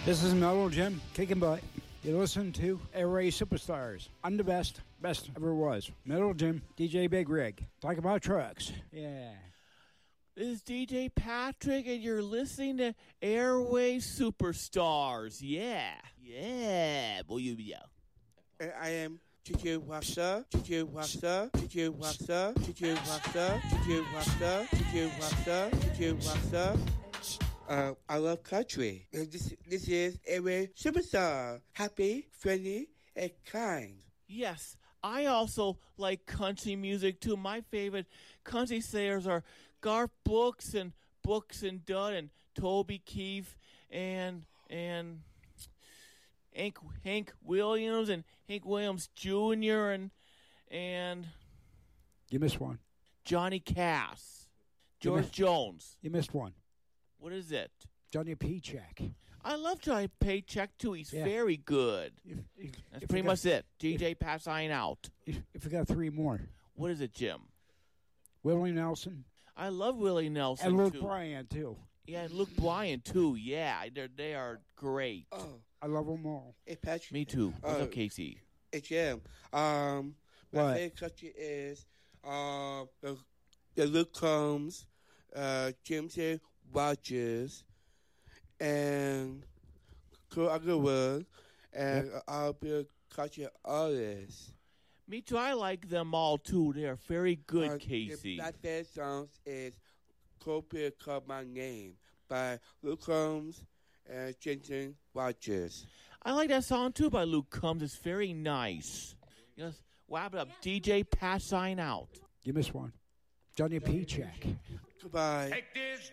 This is Metal Jim, kicking butt. You listen to Airway Superstars. I'm the best ever was. Metal Jim, DJ Big Rig. Talk about trucks. Yeah. This is DJ Patrick, and you're listening to Airway Superstars. Yeah. Yeah. Boy, yeah. And I am DJ Wasa, DJ Wasa, DJ Wasa, DJ Wasa, DJ Wasa, DJ Wasa, DJ Wasa. I love country. And this is Airway Superstar. Happy, friendly, and kind. Yes, I also like country music too. My favorite country singers are Garth Brooks and Dunn and Toby Keith and Hank Williams and Hank Williams Jr. and You missed one. Johnny Cass, George Jones. You missed one. What is it? Johnny Paycheck. I love Johnny Paycheck too. He's very good. That's pretty much it. DJ Pat sign out. If you got three more. What is it, Jim? Willie Nelson. I love Willie Nelson and Luke too. Bryan too. Yeah, and Luke Bryan too. Yeah, they are great. Oh, I love them all. hey Patrick. Me too. What's up, Casey? Hey Jim. My favorite country is the Luke Combs, James Rogers, and Kurt Underwood, and I'll be a country artist. Me too. I like them all too. They are very good, Casey. My favorite songs is Copier Call My Name by Luke Combs and James Rogers. I like that song too by Luke Combs. It's very nice. Yes. Wrap it up. DJ Pat sign out. You missed one. Johnny Paycheck. Goodbye. Take this